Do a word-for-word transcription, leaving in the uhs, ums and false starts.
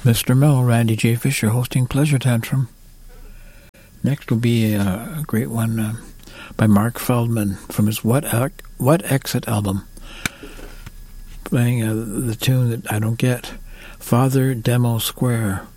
Mister Mel, Randy J. Fisher hosting Pleasure Tantrum. Next will be a, a great one uh, by Mark Feldman from his What Ec- What Exit album. Playing uh, the tune that I don't get, Father Demo Square.